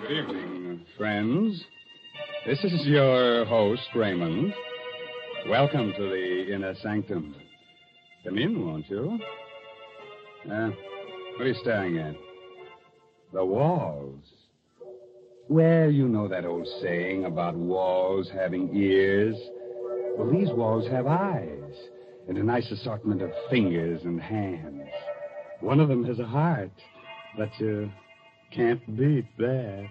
Good evening, friends. This is your host, Raymond. Welcome to the Inner Sanctum. Come in, won't you? What are you staring at? The walls. Well, you know that old saying about walls having ears. Well, these walls have eyes and a nice assortment of fingers and hands. One of them has a heart, but you can't beat that.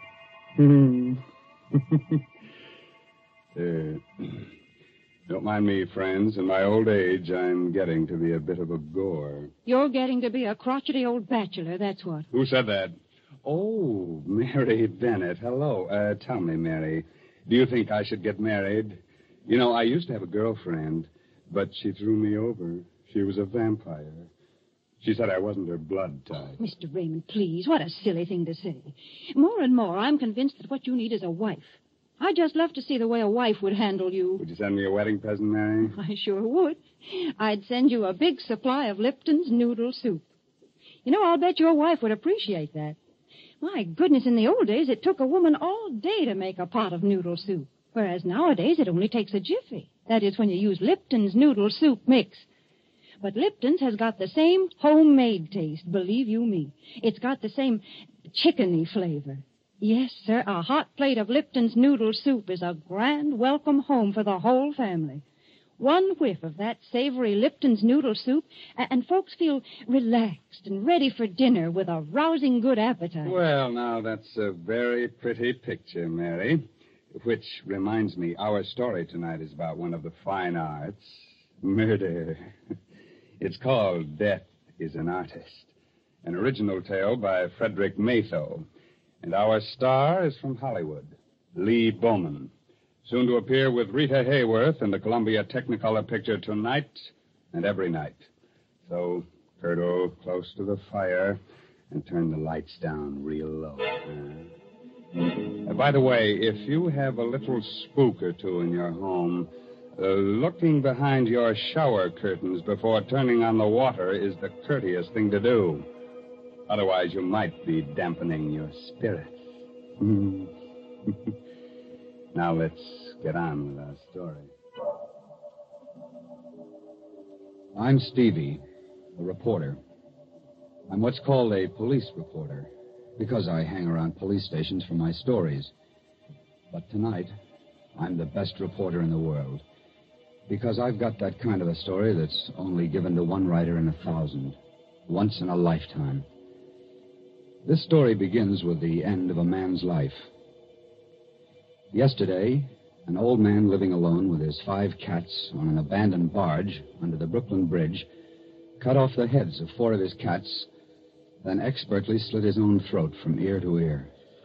Don't mind me, friends. In my old age, I'm getting to be a bit of a bore. You're getting to be a crotchety old bachelor, that's what. Who said that? Oh, Mary Bennett. Hello. Tell me, Mary, do you think I should get married? You know, I used to have a girlfriend, but she threw me over. She was a vampire. She said I wasn't her blood type. Mr. Raymond, please, what a silly thing to say. More and more, I'm convinced that what you need is a wife. I'd just love to see the way a wife would handle you. Would you send me a wedding present, Mary? I sure would. I'd send you a big supply of Lipton's noodle soup. You know, I'll bet your wife would appreciate that. My goodness, in the old days, it took a woman all day to make a pot of noodle soup, whereas nowadays it only takes a jiffy. That is, when you use Lipton's noodle soup mix. But Lipton's has got the same homemade taste, believe you me. It's got the same chickeny flavor. Yes, sir, a hot plate of Lipton's noodle soup is a grand welcome home for the whole family. One whiff of that savory Lipton's noodle soup, and folks feel relaxed and ready for dinner with a rousing good appetite. Well, now, that's a very pretty picture, Mary. Which reminds me, our story tonight is about one of the fine arts, murder. It's called Death is an Artist, an original tale by Frederick Matho. And our star is from Hollywood, Lee Bowman, soon to appear with Rita Hayworth in the Columbia Technicolor picture Tonight and Every Night. So, Curto, close to the fire and turn the lights down real low. By the way, if you have a little spook or two in your home, looking behind your shower curtains before turning on the water is the courteous thing to do. Otherwise, you might be dampening your spirits. Now, let's get on with our story. I'm Stevie, a reporter. I'm what's called a police reporter, because I hang around police stations for my stories. But tonight, I'm the best reporter in the world. Because I've got that kind of a story that's only given to one writer in 1,000. Once in a lifetime. This story begins with the end of a man's life. Yesterday, an old man living alone with his 5 cats on an abandoned barge under the Brooklyn Bridge cut off the heads of 4 of his cats, then expertly slit his own throat from ear to ear.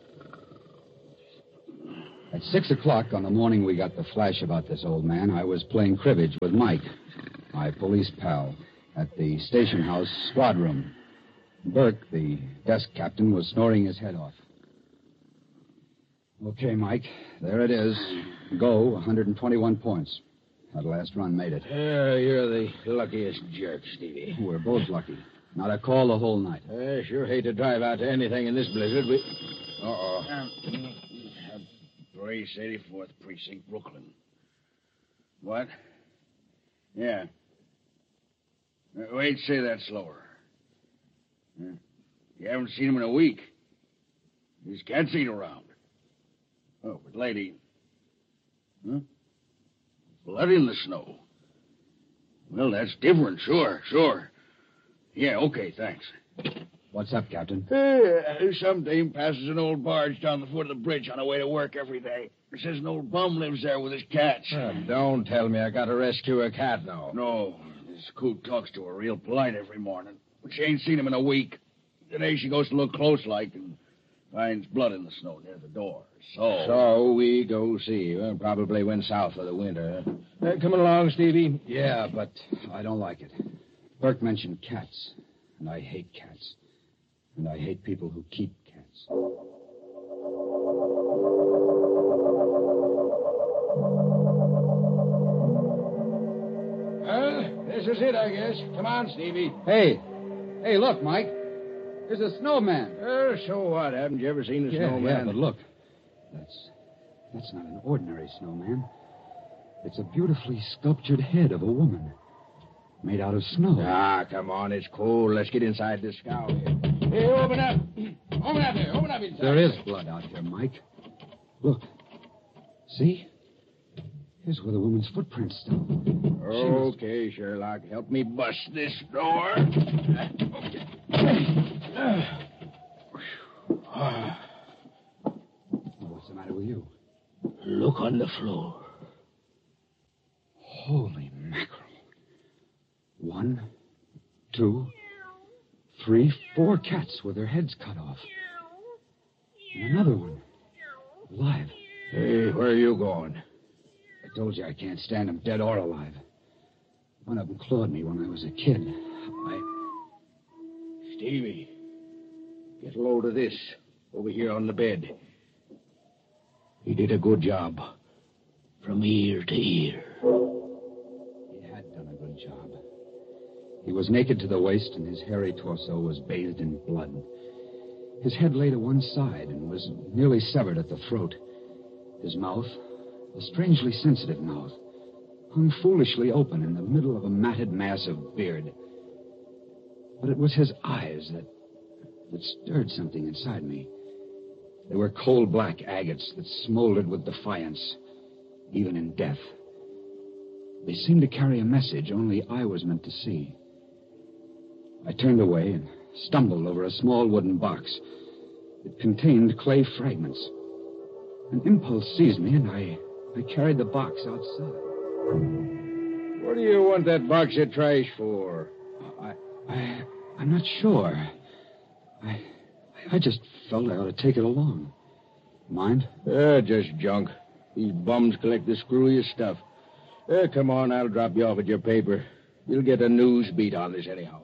At 6 o'clock on the morning we got the flash about this old man, I was playing cribbage with Mike, my police pal, at the station house squad room. Burke, the desk captain, was snoring his head off. Okay, Mike, there it is. Go, 121 points. That last run made it. You're the luckiest jerk, Stevie. We're both lucky. Not a call the whole night. I sure hate to drive out to anything in this blizzard. Brace, 84th Precinct, Brooklyn. What? Yeah. Wait, say that slower. You haven't seen him in a week. His cats ain't around. Oh, but lady... Huh? Blood in the snow. Well, that's different, sure. Yeah, okay, thanks. What's up, Captain? Some dame passes an old barge down the foot of the bridge on her way to work every day. Says an old bum lives there with his cats. Don't tell me I got to rescue a cat now. No, this coot talks to her real polite every morning. But she ain't seen him in a week. Today she goes to look close like and finds blood in the snow near the door. So we go see. Well, probably went south for the winter. Coming along, Stevie? Yeah, but I don't like it. Burke mentioned cats, and I hate cats. And I hate people who keep cats. Well, this is it, I guess. Come on, Stevie. Hey, look, Mike. There's a snowman. So what? Haven't you ever seen a Yeah, snowman? but look. That's not an ordinary snowman. It's a beautifully sculptured head of a woman. Made out of snow. Ah, come on. It's cold. Let's get inside this scow here. Hey, open up. Open up here. Open up inside. There is blood out here, Mike. Look. See? Here's where the woman's footprints stop. Okay, Sherlock. Help me bust this door. What's the matter with you? Look on the floor. Holy mackerel. 1, 2, 3, 4 cats with their heads cut off. And another one. Alive. Hey, where are you going? I told you I can't stand them dead or alive. One of them clawed me when I was a kid. Stevie, get a load of this over here on the bed. He did a good job. From ear to ear. He had done a good job. He was naked to the waist, and his hairy torso was bathed in blood. His head lay to one side and was nearly severed at the throat. His mouth, a strangely sensitive mouth, hung foolishly open in the middle of a matted mass of beard. But it was his eyes that stirred something inside me. They were coal-black agates that smoldered with defiance, even in death. They seemed to carry a message only I was meant to see. I turned away and stumbled over a small wooden box. It contained clay fragments. An impulse seized me, and I carried the box outside. What do you want that box of trash for? I'm not sure. I just felt I ought to take it along. Mind? Just junk. These bums collect the screwiest stuff. Come on, I'll drop you off at your paper. You'll get a news beat on this anyhow.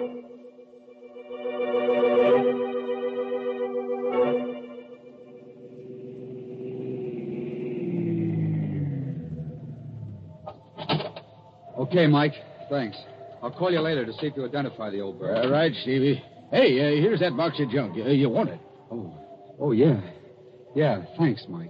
Okay, Mike. Thanks. I'll call you later to see if you identify the old bird. Right, Stevie. Hey, here's that box of junk. You want it? Oh, yeah. Yeah, thanks, Mike.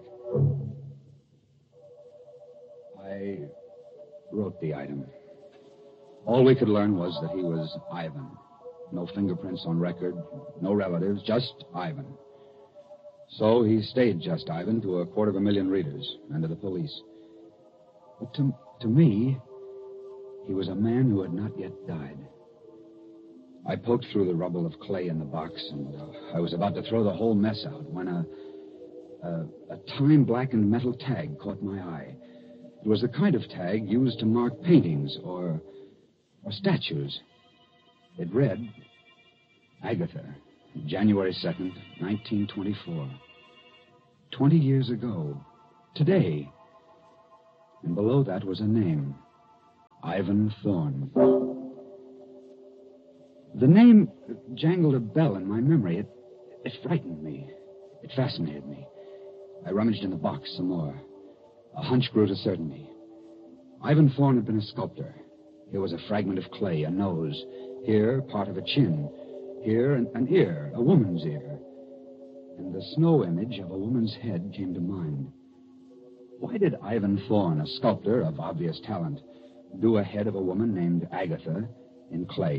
I wrote the item. All we could learn was that he was Ivan. No fingerprints on record, no relatives, just Ivan. So he stayed just Ivan to 250,000 readers and to the police. But to me, he was a man who had not yet died. I poked through the rubble of clay in the box, and I was about to throw the whole mess out when a time-blackened metal tag caught my eye. It was the kind of tag used to mark paintings or statues. It read, Agatha, January 2nd, 1924. 20 years ago, today. And below that was a name, Ivan Thorne. The name jangled a bell in my memory. It frightened me. It fascinated me. I rummaged in the box some more. A hunch grew to certainty. Ivan Thorne had been a sculptor. Here was a fragment of clay, a nose. Here, part of a chin. Here, an ear, a woman's ear. And the snow image of a woman's head came to mind. Why did Ivan Thorne, a sculptor of obvious talent, do a head of a woman named Agatha in clay?